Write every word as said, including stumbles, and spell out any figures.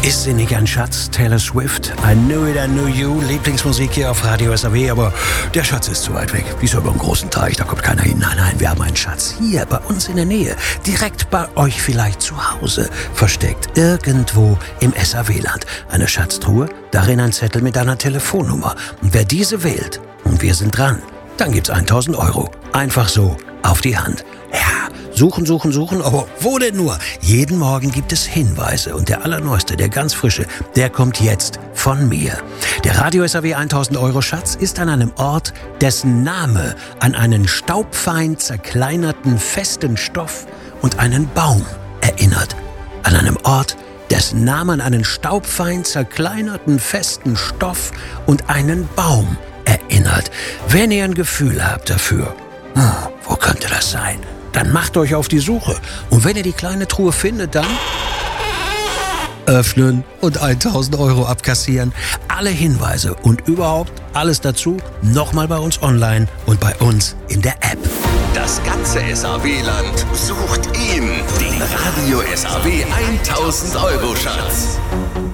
Ist sie nicht ein Schatz? Taylor Swift, I Knew It, I Knew You, Lieblingsmusik hier auf Radio S A W, aber der Schatz ist zu weit weg. Die ist über einen großen Teich, da kommt keiner hin. Nein, nein, wir haben einen Schatz hier bei uns in der Nähe, direkt bei euch vielleicht zu Hause, versteckt irgendwo im S A W-Land. Eine Schatztruhe, darin ein Zettel mit einer Telefonnummer. Und wer diese wählt, und wir sind dran, dann gibt's tausend Euro. Einfach so, auf die Hand. Ja, suchen, suchen, suchen, aber wo denn nur? Jeden Morgen gibt es Hinweise und der allerneueste, der ganz frische, der kommt jetzt von mir. Der Radio S A W tausend Euro Schatz ist an einem Ort, dessen Name an einen staubfein zerkleinerten festen Stoff und einen Baum erinnert. An einem Ort, dessen Name an einen staubfein zerkleinerten festen Stoff und einen Baum erinnert. Wenn ihr ein Gefühl habt dafür, hm, wo könnte das sein? Dann macht euch auf die Suche. Und wenn ihr die kleine Truhe findet, dann öffnen und tausend Euro abkassieren. Alle Hinweise und überhaupt alles dazu nochmal bei uns online und bei uns in der App. Das ganze S A W-Land sucht ihn, den Radio S A W tausend Euro Schatz.